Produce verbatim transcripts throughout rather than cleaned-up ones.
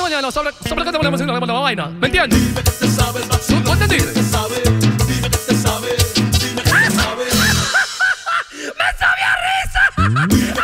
mañana sobre, sobre qué te ponemos en la vaina. ¿Me entiendes? ¿Tú entendiste? ¡Me sabía risa!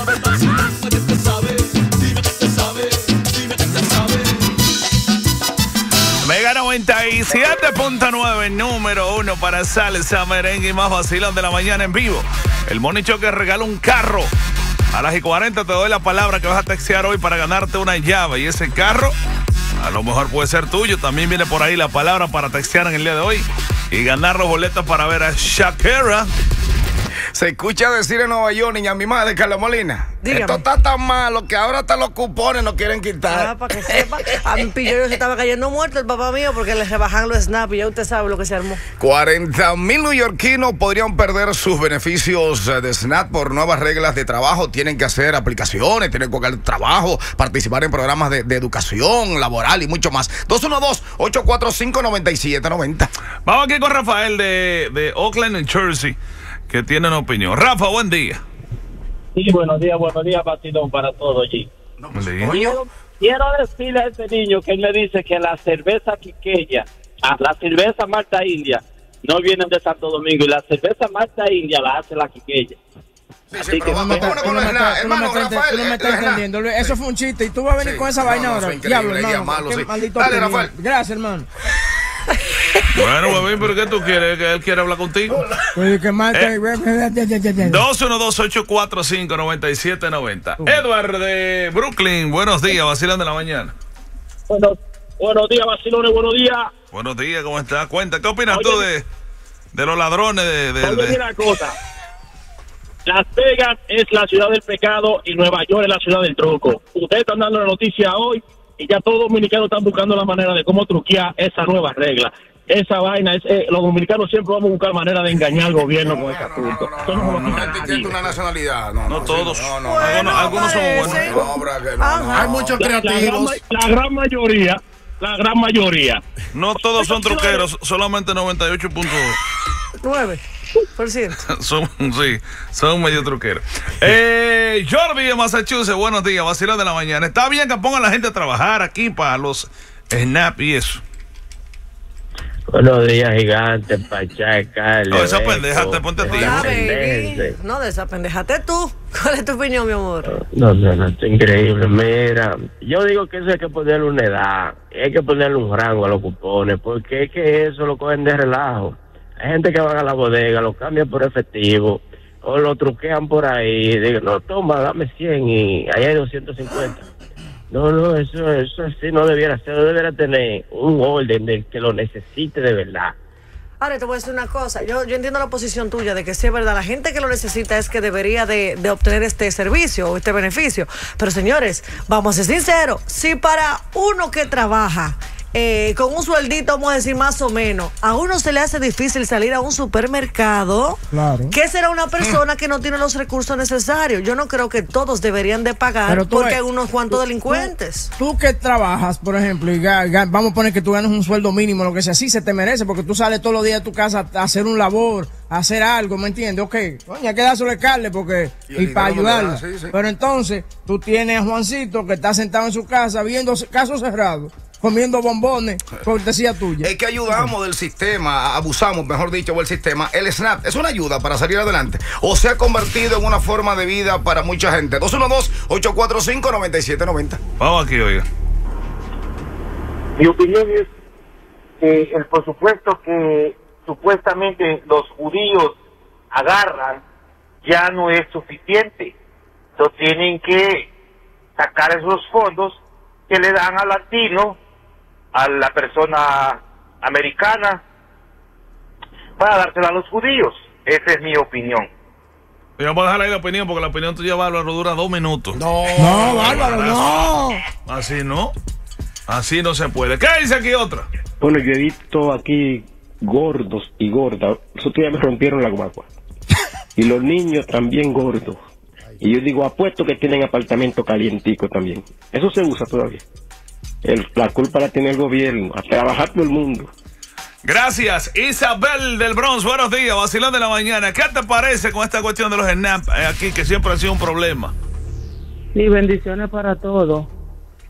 Mega noventa y siete punto nueve, número uno para salsa, merengue y más vacilón de la mañana en vivo. El Monicho que regala un carro. A las y cuarenta te doy la palabra que vas a textear hoy para ganarte una llave. Y ese carro a lo mejor puede ser tuyo. También viene por ahí la palabra para textear en el día de hoy y ganar los boletos para ver a Shakira. Se escucha decir en Nueva York, niña mi madre, Carlos Molina. Dígame. Esto está tan malo que ahora hasta los cupones no quieren quitar. Ah, para que sepa. A mi pillo se estaba cayendo muerto el papá mío porque le rebajan los snap y ya usted sabe lo que se armó. cuarenta mil neoyorquinos podrían perder sus beneficios de SNAP por nuevas reglas de trabajo. Tienen que hacer aplicaciones, tienen que buscar trabajo, participar en programas de, de educación laboral y mucho más. dos uno dos, ocho cuatro cinco, nueve siete nueve cero. Vamos aquí con Rafael de, de Oakland, New Jersey, que tiene una opinión. Rafa, buen día. Sí, buenos días, buenos días, Basilón, para todos allí. No, pues, Sí. Quiero, quiero decirle a este niño que él me dice que la cerveza quiqueya, ah, la cerveza Marta India, no vienen de Santo Domingo, y la cerveza Marta India la hace la quiqueya. Sí, Así sí, que pero vamos, tú no vámonos Tú con no los me SNAP. estás- tú no me Hermano, estás- Rafael, tú no me estás eh, SNAP. entendiendo. Eso fue un chiste y tú vas a venir Sí. con esa No, vaina no, ahora. fue increíble, Diablo, ella hermano. malo, Qué sí. maldito Dale, opinión. Rafael. Gracias, hermano. Bueno, bebé, ¿pero qué tú quieres? ¿Que él quiere hablar contigo? Oye, qué mal. Eh. que- dos uno dos, ocho cuatro cinco, nueve siete nueve cero. Edward de Brooklyn, buenos días, vacilón de la mañana. Bueno, buenos días, Basilones, buenos días. Buenos días, ¿cómo estás? Cuenta, ¿qué opinas Oye, tú de, de los ladrones de... de, Oye, de- mira una cosa. Las Vegas es la ciudad del pecado y Nueva York es la ciudad del truco. Ustedes están dando la noticia hoy y ya todos los dominicanos están buscando la manera de cómo truquear esa nueva regla. Esa vaina, es, eh, los dominicanos siempre vamos a buscar manera de engañar al gobierno con este asunto. Eso no No, nos no, quita no, nadie. etiqueta una nacionalidad. No, No no, todos. sí, no, no, Bueno, algunos, algunos somos parece. buenos. no, bra, que no, no. Ajá. Hay muchos La, la, gran, creativos. ma- la gran mayoría, la gran mayoría. No todos son truqueros, solamente noventa y ocho punto dos. nueve por ciento. Son, sí, son medio truqueros. Eh, Jordi de Massachusetts, buenos días, vacilón de la mañana. Está bien que pongan a la gente a trabajar aquí para los snap y eso. Buenos días, gigante, Pachaca. No, esa pendeja, te ponte a ti. Hola, Pendejense. baby. No, desapendejate tú. ¿Cuál es tu opinión, mi amor? No, no, no, está increíble. Mira, yo digo que eso hay que ponerle una edad, hay que ponerle un rango a los cupones, porque es que eso lo cogen de relajo. Hay gente que va a la bodega, lo cambian por efectivo, o lo truquean por ahí, digo, no, toma, dame cien y ahí hay doscientos cincuenta. No, no, eso, eso así no debiera ser, no debiera tener un orden del que lo necesite de verdad. Ahora te voy a decir una cosa, yo, yo entiendo la posición tuya de que sí es verdad, la gente que lo necesita es que debería de, de obtener este servicio o este beneficio, pero señores, vamos a ser sinceros, si para uno que trabaja eh, con un sueldito, vamos a decir más o menos, a uno se le hace difícil salir a un supermercado, Claro. ¿qué será una persona que no tiene los recursos necesarios? Yo no creo que todos deberían de pagar Pero tú porque ves, hay unos cuantos tú- delincuentes. Tú que trabajas, por ejemplo, y ga- ga- vamos a poner que tú ganas un sueldo mínimo, lo que sea, sí se te merece, porque tú sales todos los días de tu casa a hacer un labor, a hacer algo, ¿me entiendes? Ok, coño, hay que dárselo carne porque, Y el y para dinero no te ayudarla. da, sí, sí. Pero entonces, tú tienes a Juancito que está sentado en su casa viendo casos cerrados, comiendo bombones, cortesía tuya. Es que ayudamos del sistema, abusamos, mejor dicho, del sistema. El SNAP es una ayuda para salir adelante o se ha convertido en una forma de vida para mucha gente. dos uno dos, ocho cuatro cinco, nueve siete nueve cero. Vamos aquí, oiga. Mi opinión es que el presupuesto que supuestamente los judíos agarran ya no es suficiente. Entonces tienen que sacar esos fondos que le dan al latino, a la persona americana, para dársela a los judíos. Esa es mi opinión. Y vamos a dejar ahí la opinión porque la opinión tuya, Bárbaro, dura dos minutos. No, No, Bárbaro, no. Así no. Así no se puede. ¿Qué dice aquí otra? Bueno, yo he visto aquí gordos y gordas. Esos días me rompieron la guagua. Y los niños también gordos. Y yo digo, apuesto que tienen apartamento calientico también. Eso se usa todavía. El- la culpa la tiene el gobierno. A trabajar todo el mundo. Gracias, Isabel del Bronx. Buenos días, vacilón de la mañana. ¿Qué te parece con esta cuestión de los snap eh, aquí, que siempre ha sido un problema? Sí, bendiciones para todos.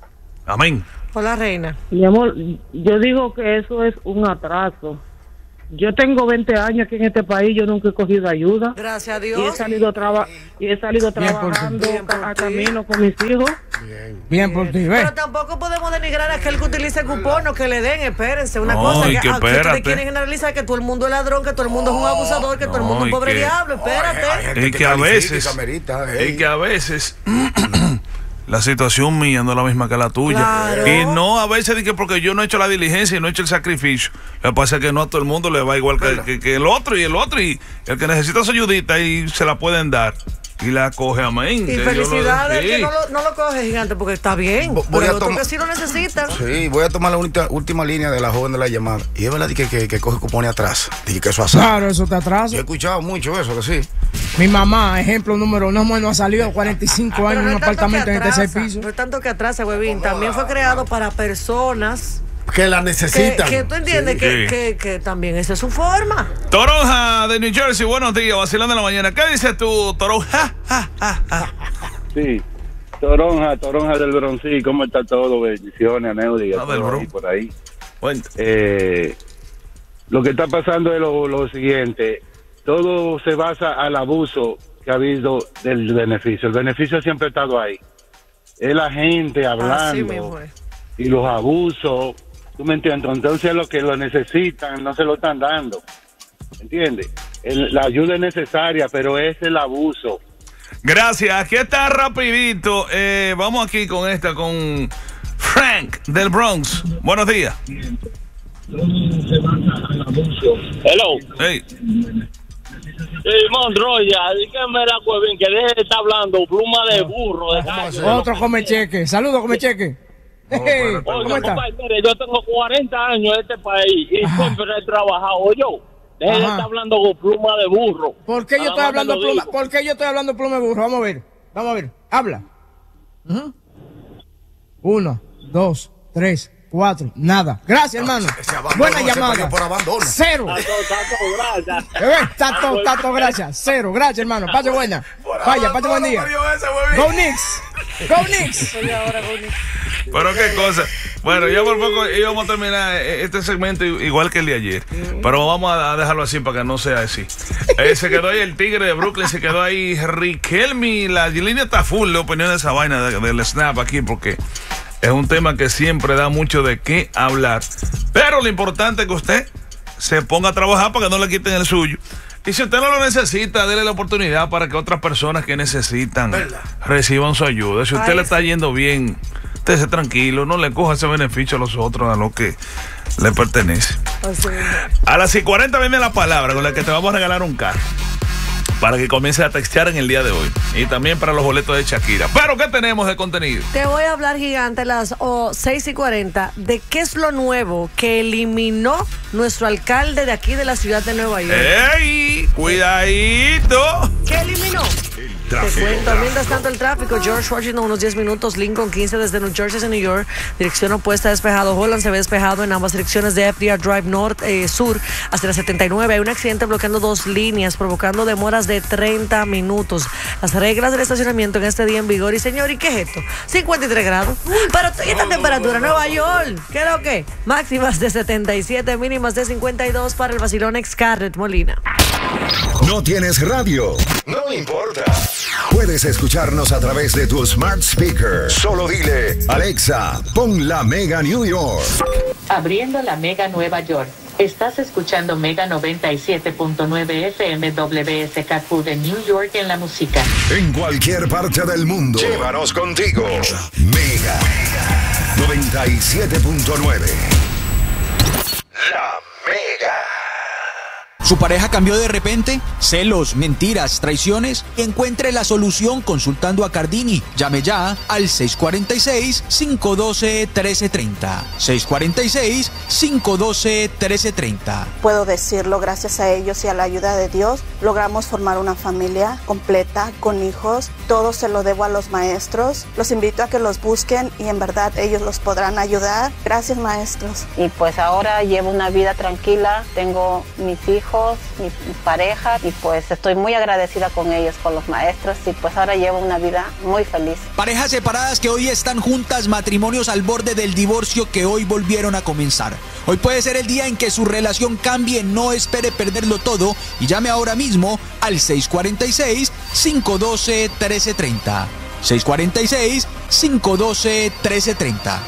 Amén. Hola, reina. Mi amor, yo digo que eso es un atraso. Yo tengo veinte años aquí en este país, yo nunca he cogido ayuda. Gracias a Dios. Y he salido, traba y he salido Bien por trabajando ti. Bien por a ti. camino con mis hijos. Bien, bien por ti, ¿ves? Pero tampoco podemos denigrar a aquel que utilice cupón o que le den, espérense, una No, cosa y que, que ah, que ustedes espérate. quieren generalizar que todo el mundo es ladrón, que todo el mundo es un abusador, que todo el No, mundo es y un pobre que- diablo, espérate. Y que a veces, y que a veces la situación mía no es la misma que la tuya. Claro. Y no a veces de que porque yo no he hecho la diligencia y no he hecho el sacrificio. Lo que pasa es que no a todo el mundo le va igual que, que- que el otro y el otro. Y el que necesita su ayudita y se la pueden dar. Y la coge, amén. Y Que Dios lo- felicidades sí. que no lo, no lo coge, gigante, porque está bien. Voy Pero a el otro tomar- que sí lo necesita. Sí, voy a tomar la última, última línea de la joven de la llamada. Y es verdad que, que, que coge cupones atrás. Dije que eso hace. Claro, eso te atrasa. Yo he escuchado mucho eso, que sí. Mi mamá, ejemplo número uno, no ha salido cuarenta y cinco años Pero en un no es tanto apartamento que en este seis atrasa, pisos. No es tanto que atrasa, huevín. También fue creado para personas Que la que, necesitan. que tú entiendes Sí. que, Sí. que, que también esa es su forma. Toronja de New Jersey, buenos días, vacilando en la mañana. ¿Qué dices tú, Toronja? Ja, ja, ja. Sí, Toronja, Toronja del Broncí, ¿cómo está todo? Bendiciones, Neudi, Ah, del Bronx. por ahí. Bueno, Eh, lo que está pasando es lo, lo siguiente, todo se basa al abuso que ha habido del beneficio. El beneficio siempre ha estado ahí. Es la gente Así hablando mismo es. y los abusos, ¿tú me entiendes? Entonces los que lo necesitan no se lo están dando, ¿entiendes? El- la ayuda es necesaria, pero es el abuso. gracias. Aquí está rapidito. Eh, vamos aquí con esta, con Frank del Bronx. Buenos días. Hello. Hey. Sí, Monroya, dígame la cuevín que deje de estar hablando pluma de burro, de gallo. Otro come cheque. Saludos, come cheque. Hey, ¿Cómo Oiga, está? compadre, mire, yo tengo cuarenta años en este país y siempre he trabajado yo. Deje de Ajá. estar hablando con pluma de burro. ¿Por qué yo Nada estoy más hablando te lo pluma? digo. ¿Por qué yo estoy hablando pluma de burro? Vamos a ver. Vamos a ver. Habla. Ujú. Uno, dos, tres, cuatro. Nada. Gracias, hermano. Ese abandono Buena se llamada. perdió por abandono. Cero. Tato, tato, gracias. Eh, Tato, tato, gracias. Cero. Gracias, hermano. Pase buena. Vaya, pase buen día. Go Knicks. Go Knicks. Oye, ahora, Bonnie. Pero qué cosa. Bueno, ya por poco íbamos a terminar este segmento igual que el de ayer. Pero vamos a dejarlo así para que no sea así. Eh, se quedó ahí el tigre de Brooklyn, se quedó ahí Riquelme. La línea está full de opinión de esa vaina de- del snap aquí porque es un tema que siempre da mucho de qué hablar. Pero lo importante es que usted se ponga a trabajar para que no le quiten el suyo. Y si usted no lo necesita, déle la oportunidad para que otras personas que necesitan reciban su ayuda. Si usted Ay, le está yendo bien, usted esté tranquilo, no le coja ese beneficio a los otros, a lo que le pertenece. Así mismo. A las seis cuarenta viene la palabra con la que te vamos a regalar un carro para que comiences a textear en el día de hoy. Y también para los boletos de Shakira. Pero ¿qué tenemos de contenido? Te voy a hablar, gigante, a las oh, seis y cuarenta, de qué es lo nuevo que eliminó nuestro alcalde de aquí de la ciudad de Nueva York. ¡Ey! ¡Cuidadito! ¿Qué eliminó? Te cuento, mientras tanto el tráfico, George Washington unos diez minutos, Lincoln quince desde New Jersey a New York, dirección opuesta despejado, Holland se ve despejado en ambas direcciones de F D R Drive Norte, eh, Sur hasta la setenta y nueve, hay un accidente bloqueando dos líneas, provocando demoras de treinta minutos. Las reglas del estacionamiento en este día en vigor, y señor, ¿y qué es esto? cincuenta y tres grados, pero ¿y esta temperatura? Nueva York, ¿qué es lo que? Máximas de setenta y siete, mínimas de cincuenta y dos para el vacilón ex Scarlett Molina. ¿No tienes radio? No importa. Puedes escucharnos a través de tu smart speaker. Solo dile, Alexa, pon la Mega New York. Abriendo la Mega Nueva York. Estás escuchando Mega noventa y siete punto nueve F M W S K Q de New York en la música. En cualquier parte del mundo. Llévanos contigo. Mega noventa y siete punto nueve. La Mega. ¿Su pareja cambió de repente? ¿Celos, mentiras, traiciones? Encuentre la solución consultando a Cardini. Llame ya al seis cuatro seis, cinco uno dos, uno tres tres cero. seis cuatro seis, cinco uno dos, uno tres tres cero. Puedo decirlo, gracias a ellos y a la ayuda de Dios, logramos formar una familia completa, con hijos. Todo se lo debo a los maestros. Los invito a que los busquen y en verdad ellos los podrán ayudar. Gracias, maestros. Y pues ahora llevo una vida tranquila, tengo mis hijos, hijos, mi pareja, y pues estoy muy agradecida con ellos, con los maestros, y pues ahora llevo una vida muy feliz. Parejas separadas que hoy están juntas, matrimonios al borde del divorcio que hoy volvieron a comenzar. Hoy puede ser el día en que su relación cambie, no espere perderlo todo y llame ahora mismo al seis cuatro seis, cinco uno dos, uno tres tres cero. seis cuatro seis, cinco uno dos, uno tres tres cero.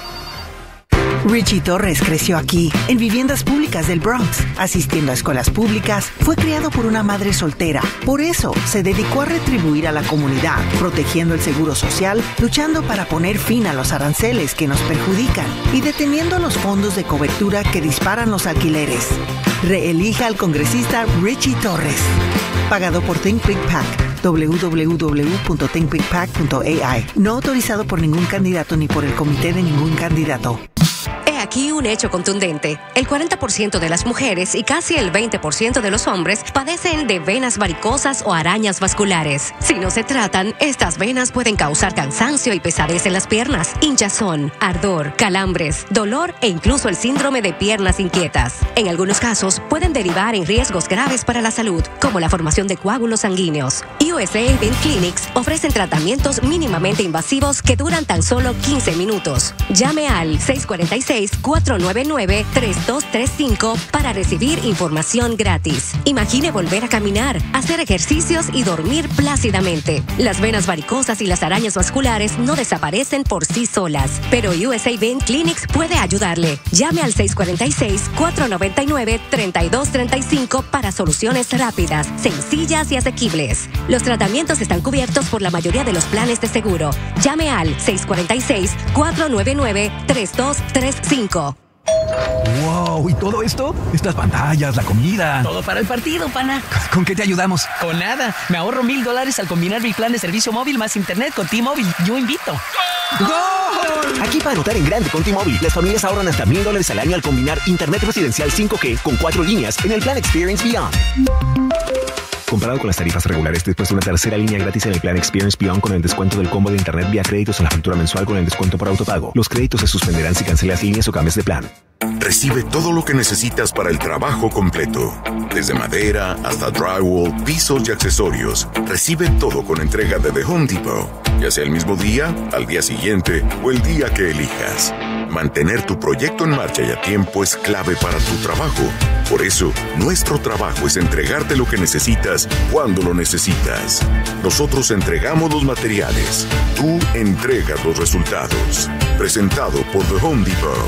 Richie Torres creció aquí, en viviendas públicas del Bronx, asistiendo a escuelas públicas. Fue criado por una madre soltera. Por eso, se dedicó a retribuir a la comunidad, protegiendo el seguro social, luchando para poner fin a los aranceles que nos perjudican y deteniendo los fondos de cobertura que disparan los alquileres. Reelija al congresista Richie Torres. Pagado por Think Big Pac. doble u doble u doble u punto think big pac punto a i. No autorizado por ningún candidato ni por el comité de ningún candidato. He aquí un hecho contundente. El cuarenta por ciento de las mujeres y casi el veinte por ciento de los hombres padecen de venas varicosas o arañas vasculares. Si no se tratan, estas venas pueden causar cansancio y pesadez en las piernas, hinchazón, ardor, calambres, dolor e incluso el síndrome de piernas inquietas. En algunos casos, pueden derivar en riesgos graves para la salud, como la formación de coágulos sanguíneos. U S A Vein Clinics ofrecen tratamientos mínimamente invasivos que duran tan solo quince minutos. Llame al seis cuatro seis, cuatro nueve nueve, tres dos tres cinco para recibir información gratis. Imagine volver a caminar, hacer ejercicios y dormir plácidamente. Las venas varicosas y las arañas vasculares no desaparecen por sí solas, pero U S A Vein Clinics puede ayudarle. Llame al seis cuatro seis, cuatro nueve nueve, tres dos tres cinco para soluciones rápidas, sencillas y asequibles. Los tratamientos están cubiertos por la mayoría de los planes de seguro. Llame al seis cuatro seis, cuatro nueve nueve, tres dos tres cinco. ¡Wow! ¿Y todo esto? Estas pantallas, la comida. Todo para el partido, pana. ¿Con qué te ayudamos? Con nada. Me ahorro mil dólares al combinar mi plan de servicio móvil más internet con T-Mobile. Yo invito. ¡Gol! Aquí para anotar en grande con T-Mobile, las familias ahorran hasta mil dólares al año al combinar internet residencial cinco G con cuatro líneas en el plan Experience Beyond. Comparado con las tarifas regulares, después de una tercera línea gratis en el plan Experience Beyond con el descuento del combo de internet vía créditos en la factura mensual con el descuento por autopago. Los créditos se suspenderán si cancelas líneas o cambies de plan. Recibe todo lo que necesitas para el trabajo completo. Desde madera hasta drywall, pisos y accesorios. Recibe todo con entrega de The Home Depot. Ya sea el mismo día, al día siguiente o el día que elijas. Mantener tu proyecto en marcha y a tiempo es clave para tu trabajo. Por eso, nuestro trabajo es entregarte lo que necesitas cuando lo necesitas. Nosotros entregamos los materiales. Tú entregas los resultados. Presentado por The Home Depot.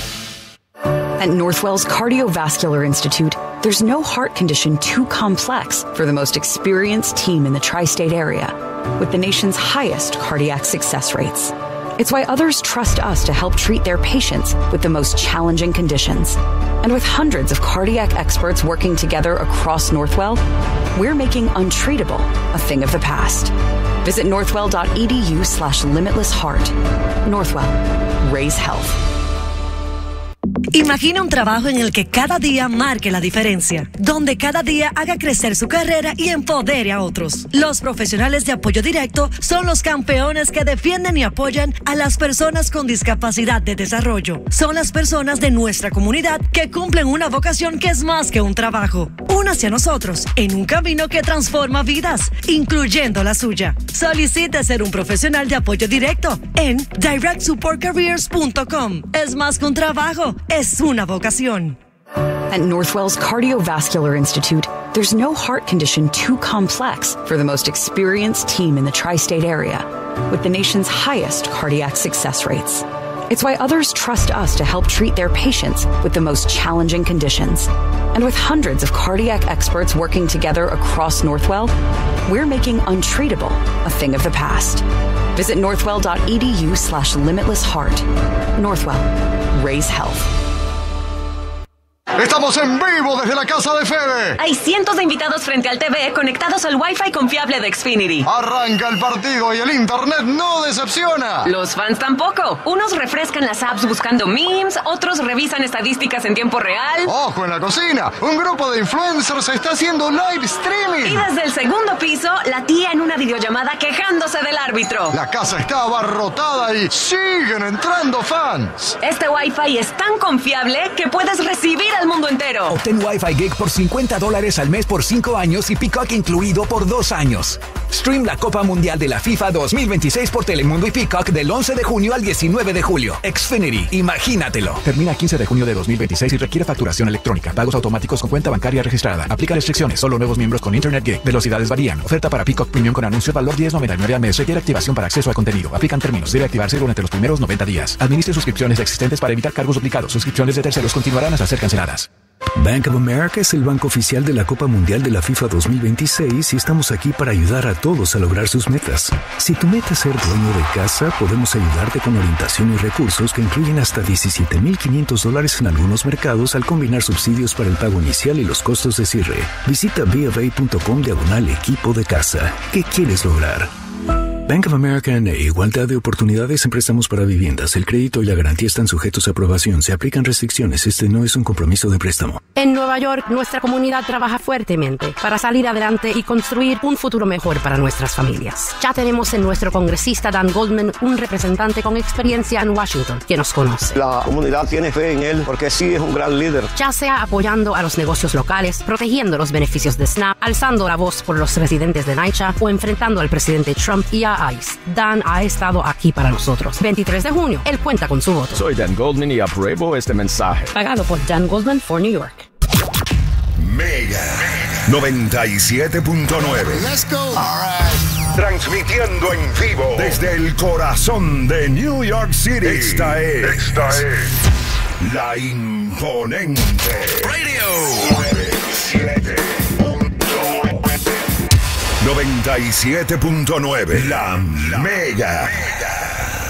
At Northwell's Cardiovascular Institute, there's no heart condition too complex for the most experienced team in the tri-state area, with the nation's highest cardiac success rates. It's why others trust us to help treat their patients with the most challenging conditions. And with hundreds of cardiac experts working together across Northwell, we're making untreatable a thing of the past. Visit northwell.edu slash limitless heart. Northwell. Raise health. Imagina un trabajo en el que cada día marque la diferencia, donde cada día haga crecer su carrera y empodere a otros. Los profesionales de apoyo directo son los campeones que defienden y apoyan a las personas con discapacidad de desarrollo. Son las personas de nuestra comunidad que cumplen una vocación que es más que un trabajo. Únase a nosotros en un camino que transforma vidas, incluyendo la suya. Solicite ser un profesional de apoyo directo en direct support careers punto com. Es más que un trabajo, es una vocación. At Northwell's Cardiovascular Institute, there's no heart condition too complex for the most experienced team in the tri-state area, with the nation's highest cardiac success rates. It's why others trust us to help treat their patients with the most challenging conditions. And with hundreds of cardiac experts working together across Northwell, we're making untreatable a thing of the past. Visit northwell.edu slash limitless heart. Northwell. Raise health. Estamos en vivo desde la casa de Fede. Hay cientos de invitados frente al T V conectados al Wi-Fi confiable de Xfinity. Arranca el partido y el internet no decepciona. Los fans tampoco. Unos refrescan las apps buscando memes, otros revisan estadísticas en tiempo real. Ojo en la cocina, un grupo de influencers está haciendo live streaming. Y desde el segundo piso, la tía en una videollamada quejándose del árbitro. La casa está abarrotada y siguen entrando fans. Este Wi-Fi es tan confiable que puedes recibir al al mundo entero. Obtén Wi-Fi Gig por cincuenta dólares al mes por cinco años y Peacock incluido por dos años. Stream la Copa Mundial de la FIFA dos mil veintiséis por Telemundo y Peacock del once de junio al diecinueve de julio. Xfinity, imagínatelo. Termina quince de junio de dos mil veintiséis y requiere facturación electrónica. Pagos automáticos con cuenta bancaria registrada. Aplica restricciones. Solo nuevos miembros con Internet Gig. Velocidades varían. Oferta para Peacock Premium con anuncio. Valor diez noventa y nueve al mes. Requiere activación para acceso a contenido. Aplican términos. Debe activarse durante los primeros noventa días. Administre suscripciones existentes para evitar cargos duplicados. Suscripciones de terceros continuarán hasta ser canceladas. Bank of America es el banco oficial de la Copa Mundial de la FIFA dos mil veintiséis y estamos aquí para ayudar a todos a lograr sus metas. Si tu meta es ser dueño de casa, podemos ayudarte con orientación y recursos que incluyen hasta diecisiete mil quinientos dólares en algunos mercados al combinar subsidios para el pago inicial y los costos de cierre. Visita bofa.com diagonal equipo de casa. ¿Qué quieres lograr? Bank of America N A, igualdad de oportunidades en préstamos para viviendas. El crédito y la garantía están sujetos a aprobación. Se aplican restricciones. Este no es un compromiso de préstamo. En Nueva York, nuestra comunidad trabaja fuertemente para salir adelante y construir un futuro mejor para nuestras familias. Ya tenemos en nuestro congresista Dan Goldman un representante con experiencia en Washington que nos conoce. La comunidad tiene fe en él porque sí es un gran líder. Ya sea apoyando a los negocios locales, protegiendo los beneficios de SNAP, alzando la voz por los residentes de NYCHA o enfrentando al presidente Trump y a ICE. Dan ha estado aquí para nosotros. veintitrés de junio, él cuenta con su voto. Soy Dan Goldman y apruebo este mensaje. Pagado por Dan Goldman for New York. Mega noventa y siete punto nueve. Let's go. All right. Transmitiendo en vivo desde el corazón de New York City. Esta es, esta es la imponente Radio noventa y siete punto nueve. La Mega.